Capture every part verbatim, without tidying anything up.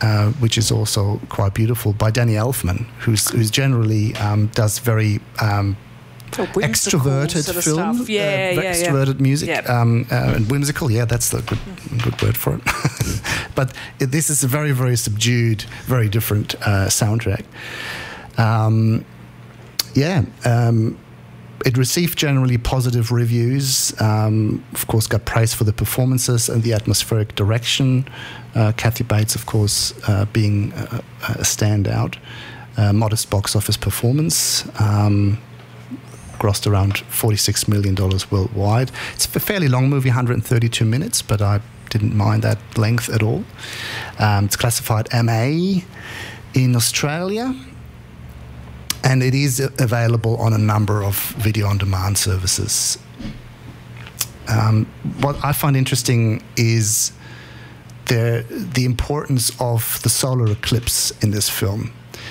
uh, which is also quite beautiful, by Danny Elfman, who's who's generally um, does very um, extroverted sort of film, stuff. Yeah, uh, yeah, extroverted yeah. music, Yep. um, uh, and whimsical. Yeah, that's the good good word for it. But it, this is a very very subdued, very different uh, soundtrack. Um, yeah. Um, It received generally positive reviews. Um, of course, got praise for the performances and the atmospheric direction. Uh, Kathy Bates, of course, uh, being a, a standout. Uh, modest box office performance. Um, grossed around forty-six million dollars worldwide. It's a fairly long movie, one hundred thirty-two minutes, but I didn't mind that length at all. Um, it's classified M A in Australia. And it is available on a number of video-on-demand services. Um, what I find interesting is the, the importance of the solar eclipse in this film,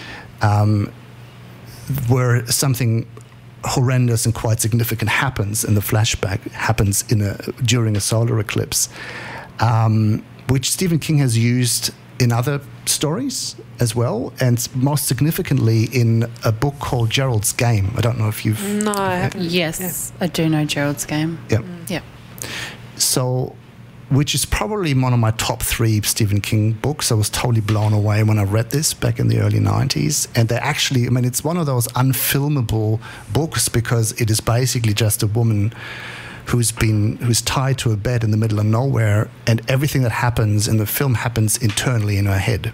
um, where something horrendous and quite significant happens in the flashback, happens in a, during a solar eclipse, um, which Stephen King has used in other stories as well, and most significantly in a book called Gerald's Game. I don't know if you've... No, I haven't. Yes, yeah. I do know Gerald's Game. Yeah. Mm. Yeah. So, which is probably one of my top three Stephen King books. I was totally blown away when I read this back in the early nineties. And they actually, I mean, it's one of those unfilmable books because it is basically just a woman who's been who's tied to a bed in the middle of nowhere, and everything that happens in the film happens internally in her head.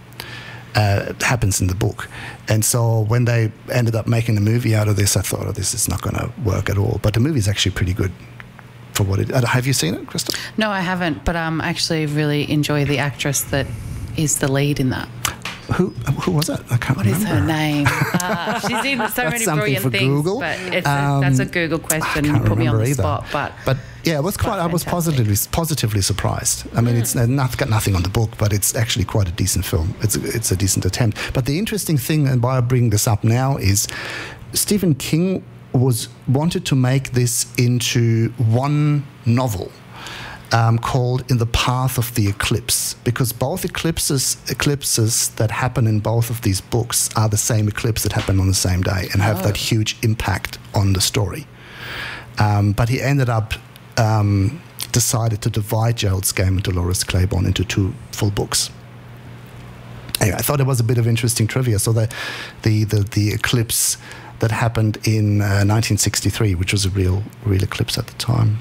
Uh, it happens in the book. And so when they ended up making a movie out of this, I thought, oh, this is not going to work at all. But the movie is actually pretty good for what it... Uh, have you seen it, Crystal? No, I haven't, but um, I actually really enjoy the actress that is the lead in that. Who who was it? I can't what remember. What is her name? Uh, she's in so that's many brilliant for things, Google. but it's um, a, that's a Google question. I can't You put me on the either. spot, but but yeah, it was quite. I was fantastic. positively positively surprised. I mean, mm. it's not got nothing on the book, but it's actually quite a decent film. It's a, it's a decent attempt. But the interesting thing, and why I bring this up now, is Stephen King was wanted to make this into one novel. Um, called In the Path of the Eclipse, because both eclipses eclipses that happen in both of these books are the same eclipse that happen on the same day and have oh. that huge impact on the story. Um, but he ended up um, decided to divide Gerald's Game and Dolores Claiborne into two full books. Anyway, I thought it was a bit of interesting trivia. So the the the, the eclipse that happened in uh, nineteen sixty-three, which was a real real eclipse at the time.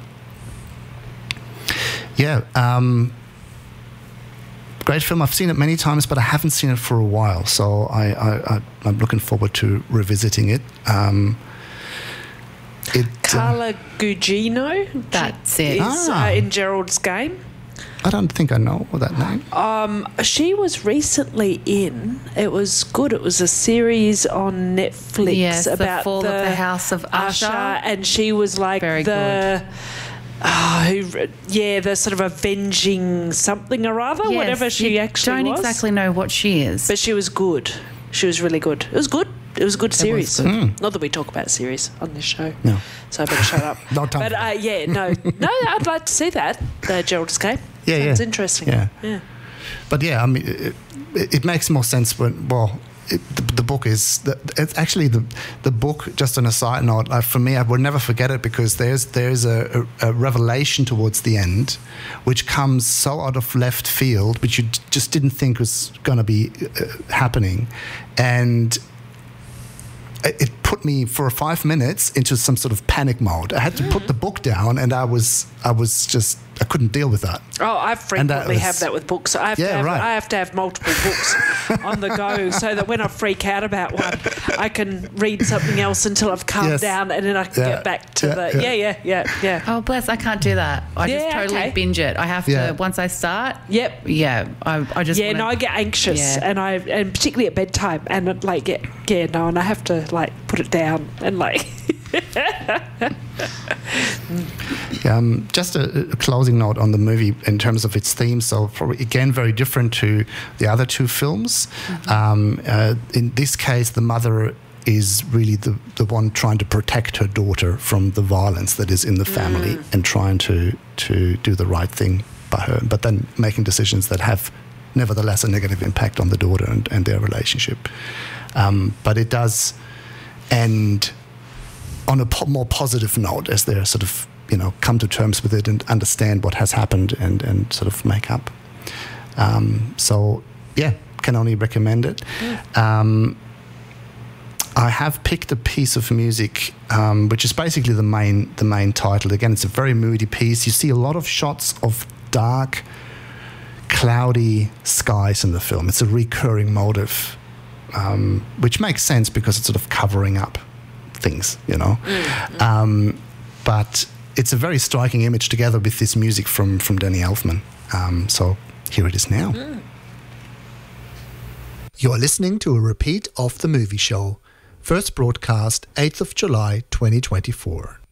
Yeah, um, great film. I've seen it many times, but I haven't seen it for a while. So I, I, I, I'm looking forward to revisiting it. Um, it Carla uh, Gugino. That's it. Is Ah. uh, in Gerald's Game. I don't think I know that name. Um, she was recently in. It was good. It was a series on Netflix Yes, about the fall the of the House of Usher, and she was like Very the. Oh, who, yeah, the sort of avenging something or other, Yes, whatever she you actually don't was. exactly know what she is. But she was good. She was really good. It was good. It was a good series. good. Mm. Not that we talk about series on this show. No. So I better shut up. No time But for uh, yeah, no, no, I'd like to see that. The Gerald's Game. Yeah, Sounds yeah. interesting. Yeah. yeah. But yeah, I mean, it, it, it makes more sense when, well, it, the, the book is, the, it's actually the the book, just on a side note, like for me, I will never forget it because there's there's a, a, a revelation towards the end which comes so out of left field, which you d- just didn't think was going to be uh, happening. And it, it put me for five minutes into some sort of panic mode. I had to put the book down and I was, I was just, I couldn't deal with that. Oh, I frequently was- have that with books. I have, Yeah, to have right. I have to have multiple books on the go so that when I freak out about one, I can read something else until I've calmed Yes. down and then I can Yeah. get back to Yeah, the yeah. yeah, yeah, yeah, yeah. Oh, bless, I can't do that. I just Yeah, totally okay. binge it. I have Yeah. to, once I start, Yep. yeah, I, I just Yeah, wanna, no, I get anxious, Yeah. and I, and particularly at bedtime, and it, like, yeah, yeah, no, and I have to like put it down and like. Um, just a, a closing note on the movie in terms of its theme. So, for, again, very different to the other two films. Mm-hmm. Um, uh, in this case, the mother is really the, the one trying to protect her daughter from the violence that is in the family Mm. and trying to, to do the right thing by her, but then making decisions that have nevertheless a negative impact on the daughter and, and their relationship. Um, but it does end on a po- more positive note as they're sort of, you know, come to terms with it and understand what has happened and, and sort of make up. Um, so, yeah, can only recommend it. Mm. Um, I have picked a piece of music, um, which is basically the main the main title. Again, it's a very moody piece. You see a lot of shots of dark, cloudy skies in the film. It's a recurring motive, um, which makes sense because it's sort of covering up things, you know. Mm-hmm. Um, but it's a very striking image together with this music from, from Danny Elfman. Um, so here it is now. Mm. You're listening to a repeat of The Movie Show. First broadcast eighth of July twenty twenty-four.